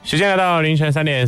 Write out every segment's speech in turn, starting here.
时间来到凌晨3点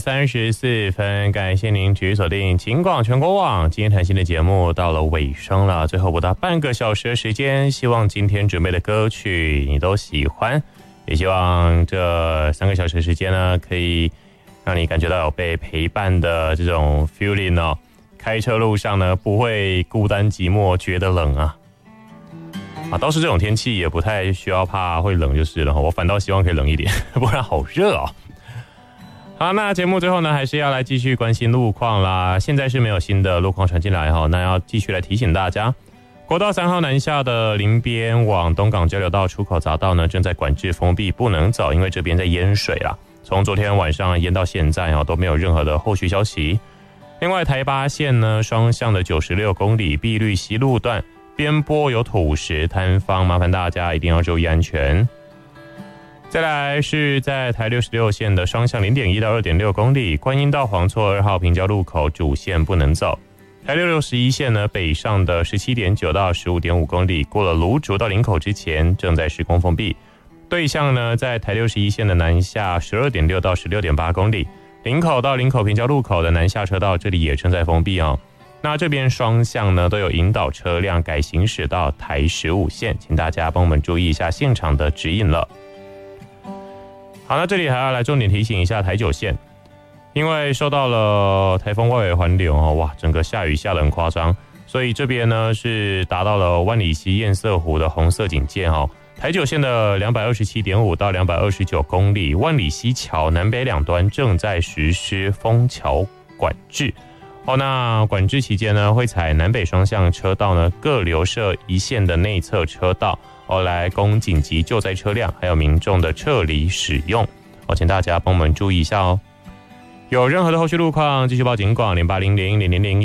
34分，感谢您持续锁定警广全国网。今天谈心的节目到了尾声了，最后不到半个小时的时间，希望今天准备的歌曲你都喜欢，也希望这3个小时的时间呢，可以让你感觉到有被陪伴的这种 feeling 哦。开车路上呢，不会孤单寂寞，觉得冷啊。倒是这种天气也不太需要怕会冷就是了，我反倒希望可以冷一点，不然好热哦。好，那节目最后呢，还是要来继续关心路况啦。现在是没有新的路况传进来哈，那要继续来提醒大家，国道3号南下的林边往东港交流道出口匝道呢，正在管制封闭，不能走，因为这边在淹水啦。从昨天晚上淹到现在都没有任何的后续消息。另外，台八线呢，双向的96公里碧绿溪路段边坡有土石坍方，麻烦大家一定要注意安全。再来是在台66线的双向 0.1 到 2.6 公里，观音到黄厝2号平交路口主线不能走。台661线呢，北上的 17.9 到 15.5 公里，过了芦竹到林口之前正在施工封闭。对向呢，在台61线的南下 12.6 到 16.8 公里，林口到林口平交路口的南下车道这里也正在封闭哦。那这边双向呢都有引导车辆改行驶到台15线，请大家帮我们注意一下现场的指引了。好，那这里还要来重点提醒一下台9线，因为受到了台风外围环流哇，整个下雨下得很夸张，所以这边呢是达到了万里溪堰塞湖的红色警戒台9线的 227.5 到229公里，万里溪桥南北两端正在实施封桥管制那管制期间呢，会采南北双向车道呢各留设一线的内侧车道来供紧急救灾车辆还有民众的撤离使用请大家帮我们注意一下有任何的后续路况继续报警广08000000